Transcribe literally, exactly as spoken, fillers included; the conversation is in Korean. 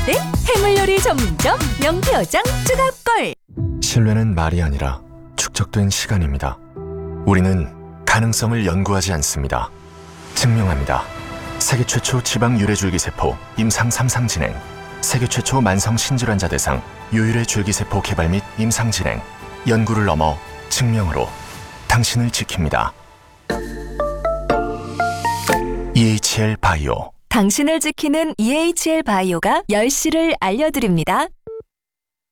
대 해물요리 전문점 명태어장 쭈갑골. 신뢰는 말이 아니라 축적된 시간입니다. 우리는 가능성을 연구하지 않습니다. 증명합니다. 세계 최초 지방 유래줄기세포 임상 삼 상 진행, 세계 최초 만성 신질환자 대상 유유래 줄기세포 개발 및 임상 진행, 연구를 넘어 증명으로 당신을 지킵니다. 이에이치엘 바이오. 당신을 지키는 이에이치엘 바이오가 열 시를 알려드립니다.